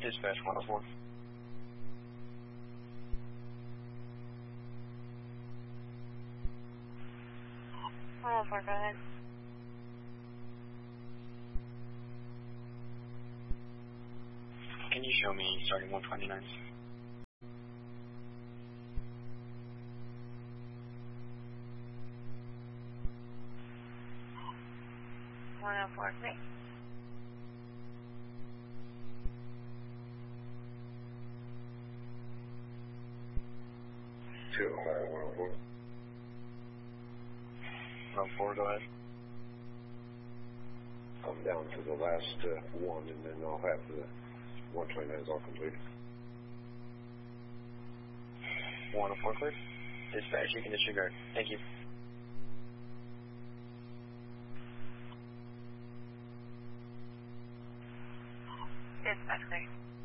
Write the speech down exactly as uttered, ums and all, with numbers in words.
Dispatch one oh four. one oh four, go ahead. Can you show me starting one twenty-nine? one oh four, please. two Ohio one oh four. one oh four, go ahead. I'm down to the last uh, one, and then I'll have the one twenty-nines all complete. one oh four, clear. Dispatch, you can disregard. Thank you. Dispatch, clear.